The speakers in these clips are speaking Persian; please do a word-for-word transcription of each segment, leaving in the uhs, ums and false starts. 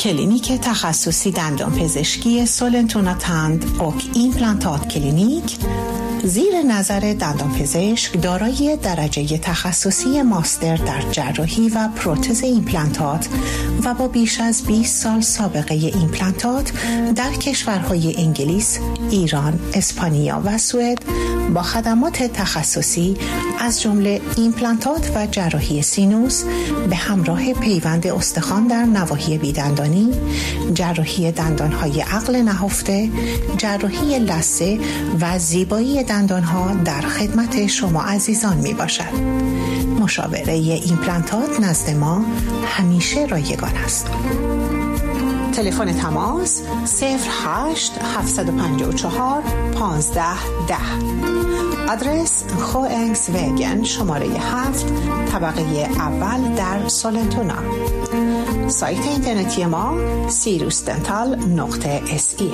کلینیک تخصصی دندانپزشکی سولنتونا تند اوک ایمپلانتات کلینیک زیر نظر دندانپزشک دارای درجه تخصصی ماستر در جراحی و پروتز ایمپلانتات و با بیش از بیست سال سابقه ایمپلانتات در کشورهای انگلیس، ایران، اسپانیا و سوئد با خدمات تخصصی از جمله ایمپلانتات و جراحی سینوس به همراه پیوند استخوان در نواحی بیدندانی، جراحی دندانهای عقل نهفته، جراحی لثه و زیبایی دندانها در خدمت شما عزیزان می باشد. مشاوره ایمپلانتات نزد ما همیشه رایگان است. تلفن تماس صفر هشت هفت پنج چهار پانزده ده. آدرس خوئنگس وگن شماره هفت طبقه اول در سولنتونا. سایت اینترنتی ما سیروس دنتال نقطه اس ای.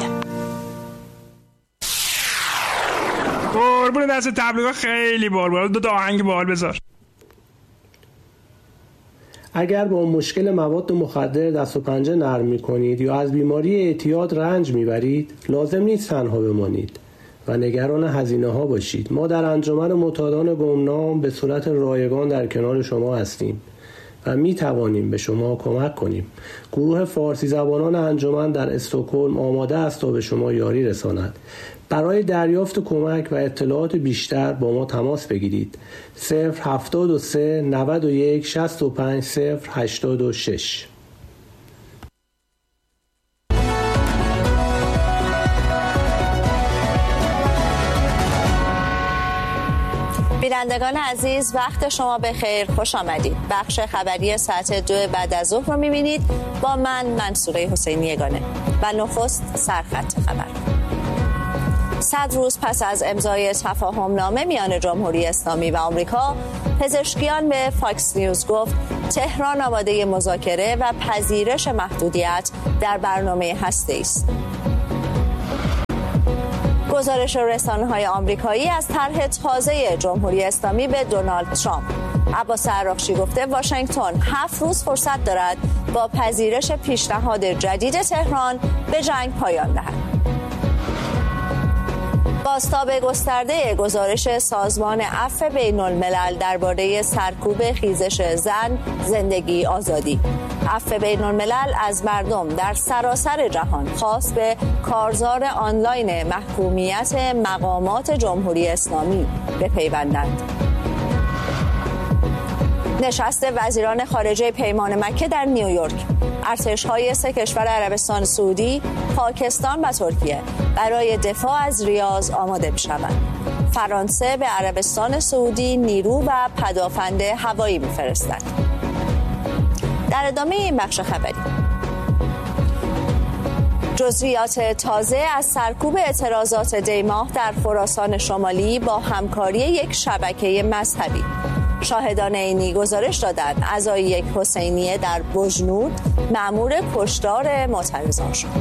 قربون دست تبلیغات خیلی بال بال. دو تا آهنگ بال بذار. اگر با مشکل مواد مخدر دست و پنجه نرم می‌کنید یا از بیماری اعتیاد رنج می‌برید، لازم نیست تنها بمانید و نگران هزینه‌ها باشید. ما در انجمن معتادان گمنام به صورت رایگان در کنار شما هستیم و می‌توانیم به شما کمک کنیم. گروه فارسی زبانان انجمن در استکهلم آماده است تا به شما یاری رساند. برای دریافت کمک و اطلاعات بیشتر با ما تماس بگیرید. صفر هفتاد و سه نود و یک شصت و پنج صفر هشتاد و شش. بینندگان عزیز، وقت شما بخیر، خوش آمدید. بخش خبری ساعت دو بعد از ظهر رو می‌بینید با من منصوره حسینی یگانه و نخست سرخط خبر. صد روز پس از امضای تفاهم نامه میان جمهوری اسلامی و آمریکا، پزشکیان به فاکس نیوز گفت تهران آماده مذاکره و پذیرش محدودیت در برنامه هسته‌ای است. گزارش رسانه‌های آمریکایی از طرح تازه جمهوری اسلامی به دونالد ترامپ. عباس عراقچی گفته واشنگتن هفت روز فرصت دارد با پذیرش پیشنهاد جدید تهران به جنگ پایان دهد. بازتاب گسترده گزارش سازمان عفو بین الملل درباره سرکوب خیزش زن، زندگی، آزادی. عفو بین الملل از مردم در سراسر جهان خواست به کارزار آنلاین محکومیت مقامات جمهوری اسلامی بپیوندند. نشست وزیران خارجه پیمان مکه در نیویورک. ارتش‌های سه کشور عربستان سعودی، پاکستان و ترکیه برای دفاع از ریاض آماده می‌شوند. فرانسه به عربستان سعودی نیرو و پدافند هوایی می‌فرستد. در ادامه این بخش خبری جزئیات تازه از سرکوب اعتراضات دیماه در خراسان شمالی با همکاری یک شبکه مذهبی. شاهدان عینی گزارش دادند اعضای یک حسینیه در بجنود مأمور کشتار معترضان شد.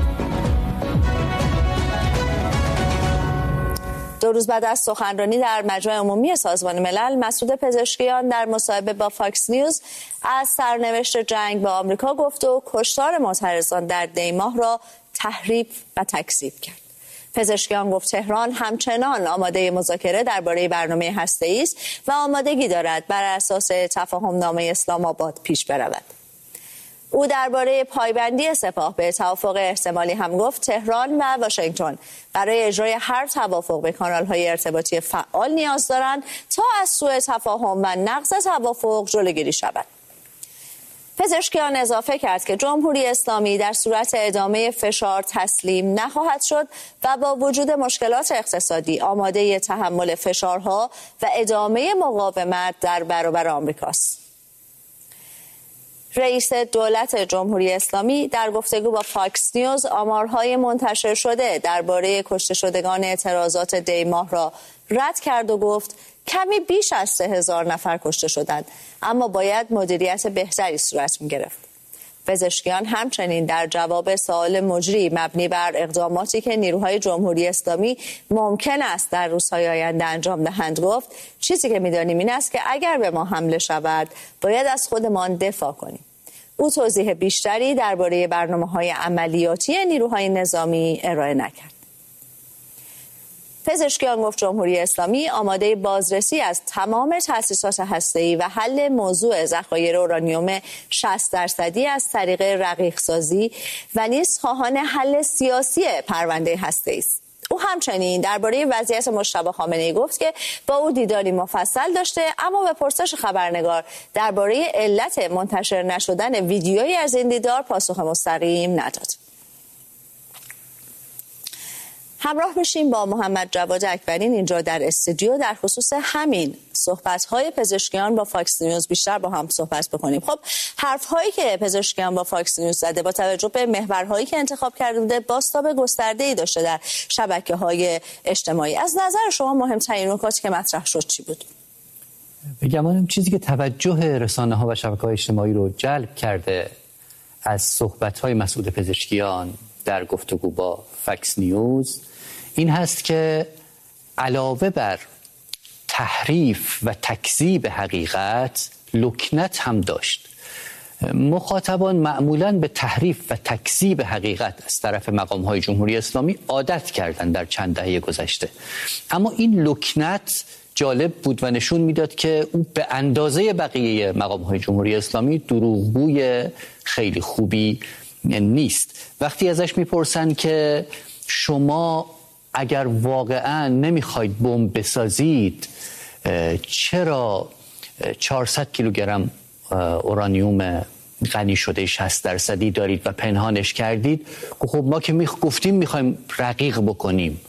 دو روز بعد از سخنرانی در مجمع عمومی سازمان ملل، مسعود پزشکیان در مصاحبه با فاکس نیوز از سرنوشت جنگ با آمریکا گفت و کشتار معترضان در دیماه را تحریف و تکذیب کرد. پزشکیان گفت تهران همچنان آماده مذاکره درباره برنامه هسته‌ای است و آمادگی دارد بر اساس تفاهم نامه اسلام آباد پیش برود. او درباره پایبندی سپاه به توافق احتمالی هم گفت تهران و واشنگتن برای اجرای هر توافق به کانال‌های ارتباطی فعال نیاز دارند تا از سوء تفاهم و نقض توافق جلوگیری شود. پزشکیان اضافه کرد که جمهوری اسلامی در صورت ادامه فشار تسلیم نخواهد شد و با وجود مشکلات اقتصادی آماده تحمل فشارها و ادامه مقاومت در برابر آمریکاست. رئیس دولت جمهوری اسلامی در گفتگو با فاکس نیوز آمارهای منتشر شده درباره کشته شدگان اعتراضات دیماه را رد کرد و گفت کمی بیش از سه هزار نفر کشته شدند، اما باید مدیریت بهتری صورت می‌گرفت. پزشکیان همچنین در جواب سوال مجری مبنی بر اقداماتی که نیروهای جمهوری اسلامی ممکن است در روزهای آینده انجام دهند گفت چیزی که می‌دانیم این است که اگر به ما حمله شود باید از خودمان دفاع کنیم. او توضیح بیشتری درباره برنامه‌های عملیاتی نیروهای نظامی ارائه نکرد. پزشکیان گفت جمهوری اسلامی آماده بازرسی از تمام تأسیسات هسته‌ای و حل موضوع ذخایر اورانیوم شصت درصدی از طریق رقیق سازی و نیز خواهان حل سیاسی پرونده هسته‌ای است. او همچنین درباره وضعیت مجتبی خامنه‌ای گفت که با او دیداری مفصل داشته، اما به پرسش خبرنگار درباره علت منتشر نشدن ویدیویی از این دیدار پاسخ مستقیم نداد. همراه میشیم با محمد جواد اکبرین اینجا در استودیو در خصوص همین صحبت‌های پزشکیان با فاکس نیوز بیشتر با هم صحبت بکنیم. خب حرف‌هایی که پزشکیان با فاکس نیوز زده با توجه به محورهایی که انتخاب کرده بوده بازتاب گسترده‌ای داشته در شبکه‌های اجتماعی. از نظر شما مهمترین نکاتی که مطرح شد چی بود؟ بگم چیزی که توجه رسانه‌ها و شبکه‌های اجتماعی رو جلب کرده از صحبت‌های مسعود پزشکیان در گفتگو با فاکس نیوز این هست که علاوه بر تحریف و تکذیب حقیقت لکنت هم داشت. مخاطبان معمولاً به تحریف و تکذیب حقیقت از طرف مقام‌های جمهوری اسلامی عادت کردند در چند دهه گذشته، اما این لکنت جالب بود و نشون میداد که او به اندازه بقیه مقام‌های جمهوری اسلامی دروغگوی خیلی خوبی نیست. وقتی ازش میپرسن که شما اگر واقعا نمیخواید بمب بسازید چرا چهارصد کیلوگرم اورانیوم غنی شده شصت درصدی دارید و پنهانش کردید؟ خب ما که میخ... گفتیم میخوایم رقیق بکنیم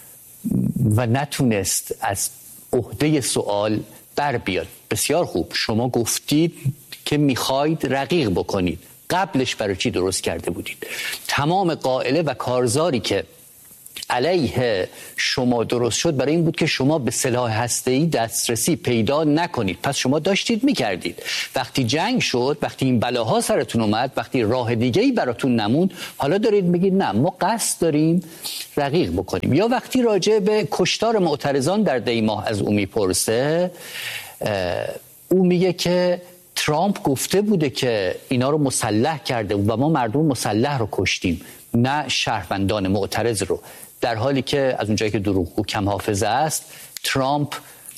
و نتونست از عهده سوال بر بیاد. بسیار خوب، شما گفتید که میخواید رقیق بکنید، قبلش برای چی درست کرده بودید؟ تمام قائله و کارزاری که علیه شما درست شد برای این بود که شما به سلاح هسته‌ای دسترسی پیدا نکنید، پس شما داشتید میکردید. وقتی جنگ شد، وقتی این بلاها سرتون اومد، وقتی راه دیگه‌ای براتون نموند، حالا دارید میگید نه ما قصد داریم رقیق بکنیم. یا وقتی راجع به کشتار معترضان در دی ماه از او میپرسه، او میگه که ترامپ گفته بوده که اینا رو مسلح کرده و ما مردم مسلح رو کشتیم، نه شهروندان معترض رو. در حالی که از اونجایی که دروغگو کم حافظه است، ترامپ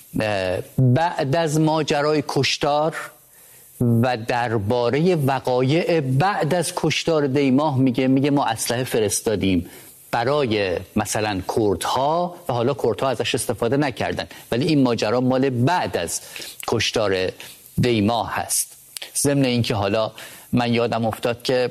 بعد از ماجرای کشتار و درباره وقایع بعد از کشتار دی ماه میگه میگه ما اسلحه فرستادیم برای مثلا کردها و حالا کردها ازش استفاده نکردن، ولی این ماجرا مال بعد از کشتار دی ماه هست. ضمن اینکه حالا من یادم افتاد که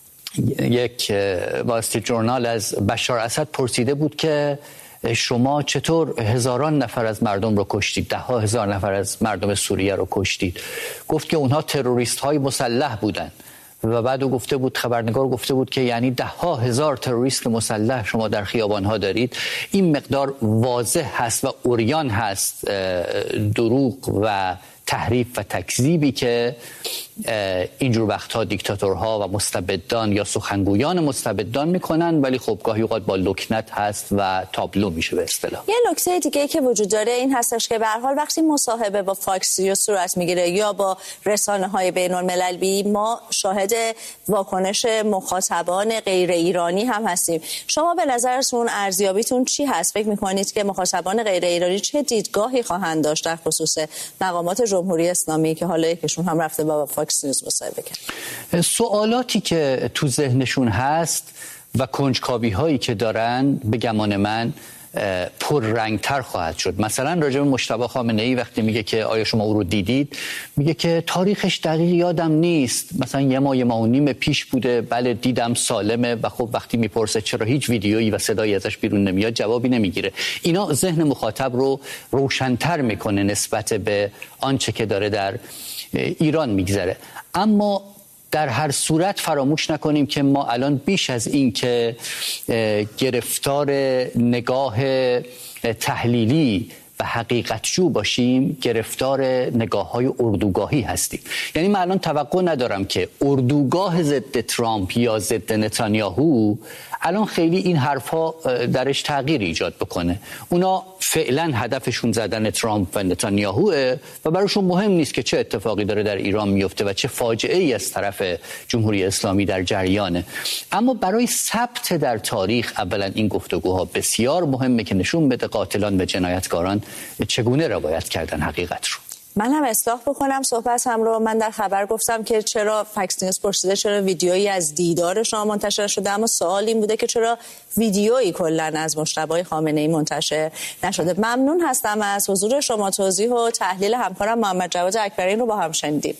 یک وال استریت جورنال از بشار اسد پرسیده بود که شما چطور هزاران نفر از مردم رو کشتید، ده ها هزار نفر از مردم سوریه رو کشتید؟ گفت که اونها تروریست های مسلح بودن و بعد او گفته بود، خبرنگار گفته بود که یعنی ده ها هزار تروریست مسلح شما در خیابان ها دارید. این مقدار واضح هست و عریان هست دروغ و تحریف و تکذیبی که اینجور وقتها دیکتاتورها و مستبدان یا سخنگویان مستبدان میکنن، ولی خب گاهی اوقات با لکنت هست و تابلو میشه به اصطلاح. یه نکته دیگه که وجود داره این هستش که به هر حال وقتی مصاحبه با فاکس نیوز صورت میگیره یا با رسانه‌های بین‌المللی، ما شاهد واکنش مخاطبان غیر ایرانی هم هستیم. شما به نظرتون ارزیابیتون چی هست؟ فکر میکنید که مخاطبان غیر ایرانی چه دیدگاهی خواهند داشت در خصوص مقامات جمهوری اسلامی که حالا یکشون هم رفته با فاکس نیوز مصاحبه کرد؟ سوالاتی که تو ذهنشون هست و کنجکاوی هایی که دارن به گمان من پر رنگتر خواهد شد. مثلا راجع به مجتبی خامنه‌ای وقتی میگه که آیا شما او رو دیدید، میگه که تاریخش دقیق یادم نیست، مثلا یه ماه یه ماه و نیم پیش بوده، بله دیدم سالمه. و خب وقتی میپرسه چرا هیچ ویدیویی و صدایی ازش بیرون نمیاد، جوابی نمیگیره. اینا ذهن مخاطب رو روشن‌تر میکنه نسبت به آنچه که داره در ایران میگذره. اما در هر صورت فراموش نکنیم که ما الان بیش از این که گرفتار نگاه تحلیلی و حقیقتجو باشیم گرفتار نگاه‌های اردوگاهی هستیم. یعنی من الان توقع ندارم که اردوگاه ضد ترامپ یا ضد نتانیاهو الان خیلی این حرفا درش تغییر ایجاد بکنه. اونا فعلا هدفشون زدن ترامپ و نتانیاهوه و براشون مهم نیست که چه اتفاقی داره در ایران میفته و چه فاجعه ای از طرف جمهوری اسلامی در جریانه. اما برای ثبت در تاریخ اولا این گفتگوها بسیار مهمه که نشون بده قاتلان و جنایتکاران چگونه روایت کردن حقیقت رو. من هم اصلاح بکنم صحبتم رو. من در خبر گفتم که چرا فکس نیوز پرسیده چرا ویدیویی از دیدار شما منتشر شده، اما سوال این بوده که چرا ویدیویی کلا از مجتبی خامنه‌ای منتشر نشده. ممنون هستم از حضور شما. توضیح و تحلیل همکارم محمد جواد اکبری رو با هم شنیدیم.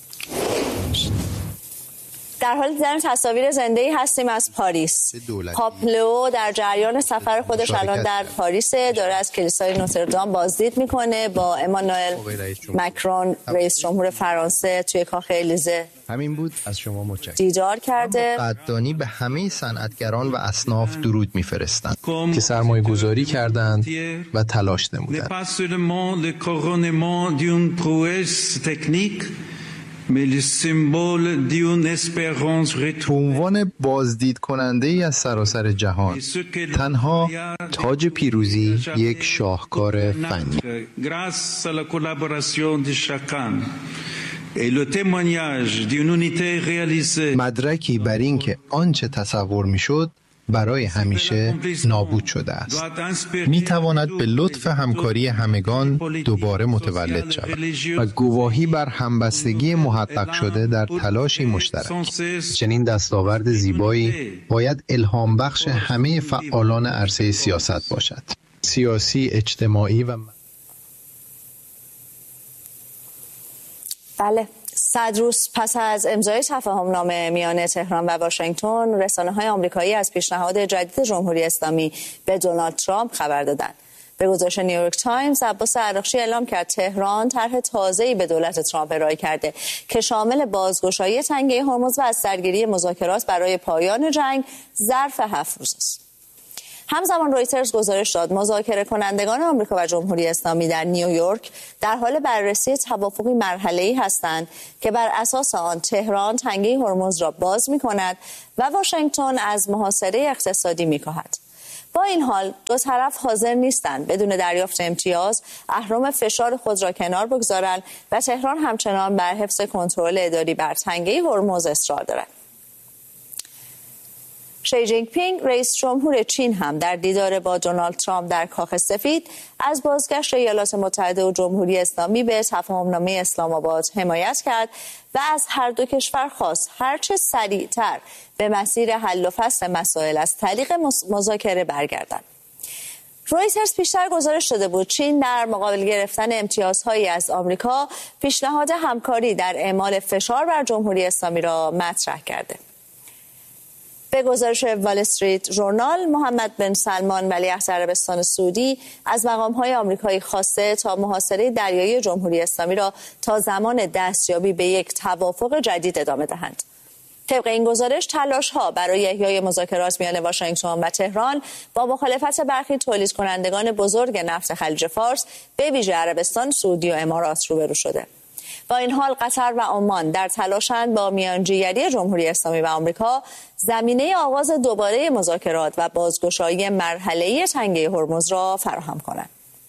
در حال دیدن تصاویر زنده‌ای هستیم از پاریس. پاپلو در جریان سفر خودش الان در پاریس، داره از کلیسای نوتردام بازدید میکنه با امانوئل مکرون رئیس جمهور فرانسه توی کاخ الیزه. همین بود، از شما متشکرم. دیدار کرده. قدردانی به همه صنعتگران و اصناف درود میفرستند که سرمایه گذاری کردند و تلاش نمودند. به عنوان بازدید کننده ای از سراسر جهان، تنها تاج پیروزی یک شاهکار فنی. مدرکی بر این که آنچه تصور میشد برای همیشه نابود شده است. می تواند به لطف همکاری همگان دوباره متولد شود و گواهی بر همبستگی محقق شده در تلاشی مشترک. چنین دستاورد زیبایی باید الهام بخش همه فعالان عرصه سیاست باشد. سیاسی، اجتماعی و بله. صد روز پس از امضای تفاهمنامه میان تهران و واشنگتن، رسانه‌های آمریکایی از پیشنهاد جدید جمهوری اسلامی به دونالد ترامپ خبر دادند. به گزارش نیویورک تایمز، عباس عراقچی اعلام کرد تهران طرح تازه‌ای به دولت ترامپ ارائه کرده که شامل بازگشایی تنگه هرمز و از سرگیری مذاکرات برای پایان جنگ ظرف هفت روز است. همزمان رویترز گزارش داد مذاکره کنندگان آمریکا و جمهوری اسلامی در نیویورک در حال بررسی توافقی مرحله‌ای هستند که بر اساس آن تهران تنگه هرمز را باز می‌کند و واشنگتن از محاصره اقتصادی می‌کاهد. با این حال دو طرف حاضر نیستند بدون دریافت امتیاز اهرم فشار خود را کنار بگذارند و تهران همچنان بر حفظ کنترل اداری بر تنگه هرمز اصرار دارد. شی جینگ پینگ رئیس جمهور چین هم در دیدار با دونالد ترامپ در کاخ سفید از بازگشت ایالات متحده و جمهوری اسلامی به تفاهمنامه اسلام آباد حمایت کرد و از هر دو کشور خواست هرچه سریعتر به مسیر حل و فصل مسائل از طریق مذاکره برگردند. رویترز پیشتر گزارش داده بود چین در مقابل گرفتن امتیازهایی از آمریکا پیشنهاد همکاری در اعمال فشار بر جمهوری اسلامی را مطرح کرده. به گزارش وال استریت ژورنال، محمد بن سلمان ولیعهد عربستان سعودی از مقام‌های آمریکایی خواسته تا محاصره دریایی جمهوری اسلامی را تا زمان دستیابی به یک توافق جدید ادامه دهند. طبق این گزارش تلاش‌ها برای احیای مذاکرات میان واشنگتن و تهران با مخالفت برخی تولید کنندگان بزرگ نفت خلیج فارس به ویژه عربستان، سعودی و امارات روبرو شده. با این حال قطر و عمان در تلاشند با میانجیگری جمهوری اسلامی و آمریکا زمینه آغاز دوباره مذاکرات و بازگشایی مرحله‌ای تنگه هرمز را فراهم کنند.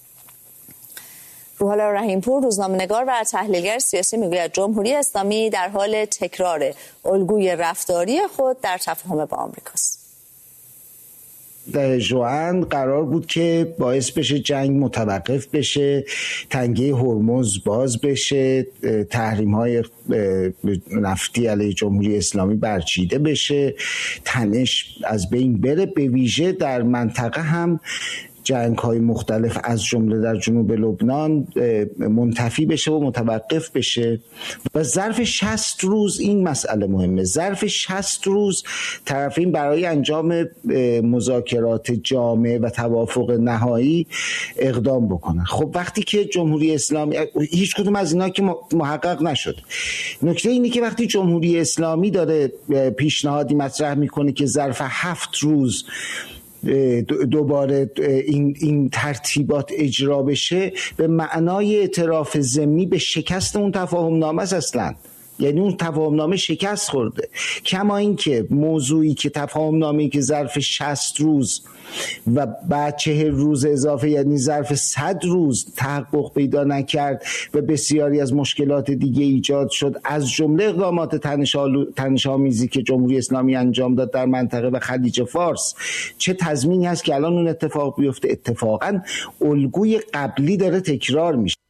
روحالا رحیمپور، روزنامه‌نگار و تحلیلگر سیاسی، میگوید جمهوری اسلامی در حال تکرار الگوی رفتاری خود در تفاهم با آمریکاست. در ژوئن قرار بود که باعث بشه جنگ متوقف بشه، تنگه هرمز باز بشه، تحریم‌های نفتی علیه جمهوری اسلامی برچیده بشه، تنش از بین بره، به ویژه در منطقه هم جنگ‌های مختلف از جمله در جنوب لبنان منتفی بشه و متوقف بشه. و ظرف شصت روز این مسئله مهمه، ظرف شصت روز طرفین برای انجام مذاکرات جامع و توافق نهایی اقدام بکنن. خب وقتی که جمهوری اسلامی، هیچ کدوم از اینا که محقق نشد، نکته اینه که وقتی جمهوری اسلامی داره پیشنهادی مطرح میکنه که ظرف هفت روز دوباره این این ترتیبات اجرا بشه به معنای اعتراف ضمنی به شکست اون تفاهم نامه است اصلا. یعنی اون تفاهم نامه شکست خورده. کما اینکه موضوعی که تفاهم نامه‌ای که ظرف شصت روز و بعد چهل روز اضافه یعنی ظرف صد روز تحقق پیدا نکرد و بسیاری از مشکلات دیگه ایجاد شد، از جمله اقدامات تنش‌آمیزی که جمهوری اسلامی انجام داد در منطقه و خلیج فارس، چه تضمینی هست که الان اون اتفاق بیفته؟ اتفاقا الگوی قبلی داره تکرار میشه.